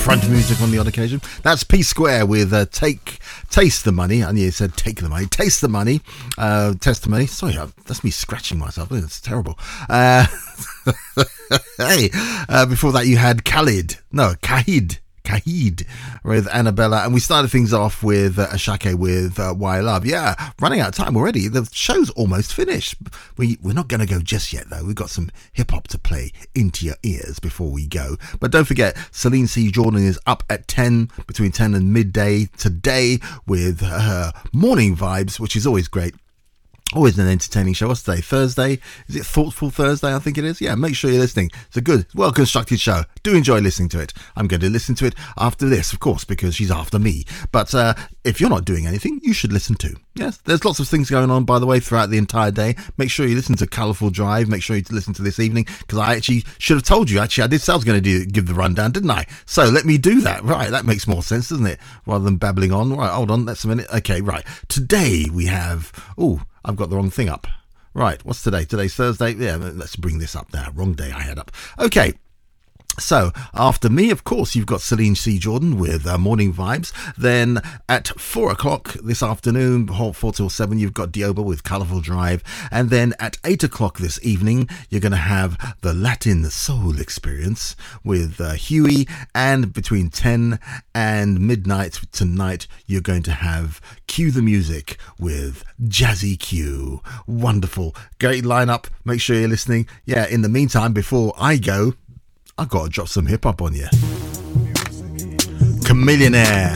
front music on the odd occasion. That's P Square with Taste the Money. And you said take the money. Taste the money. Testimony. Sorry, that's me scratching myself. It's terrible. Hey, before that you had Kahid with Annabella, and we started things off with Ashake with Why Love. Yeah, running out of time already. The show's almost finished. We're not going to go just yet though. We've got some hip hop to play into your ears before we go. But don't forget, Celine C. Jordan is up at 10, between 10 and midday today with her Morning Vibes, which is always great. Always an entertaining show. What's today? Thursday? Is it Thoughtful Thursday? I think it is. Yeah, make sure you're listening. It's a good, well-constructed show. Do enjoy listening to it. I'm going to listen to it after this, of course, because she's after me. But if you're not doing anything, you should listen to. Yes, there's lots of things going on, by the way, throughout the entire day. Make sure you listen to Colourful Drive. Make sure you listen to this evening, because I actually should have told you. Actually, I did say I was going to give the rundown, didn't I? So let me do that. Right, that makes more sense, doesn't it? Rather than babbling on. Right, hold on. That's a minute. Okay, right. Today we have... I've got the wrong thing up. Right, what's today? Today's Thursday. Yeah, let's bring this up now. Wrong day I had up. Okay. So, after me, of course, you've got Celine C. Jordan with Morning Vibes. Then at 4 o'clock this afternoon, 4 till 7, you've got Dioba with Colourful Drive. And then at 8 o'clock this evening, you're going to have the Latin Soul Experience with Huey. And between 10 and midnight tonight, you're going to have Cue the Music with Jazzy Q. Wonderful. Great lineup. Make sure you're listening. Yeah, in the meantime, before I go, I've got to drop some hip-hop on you. Chamillionaire.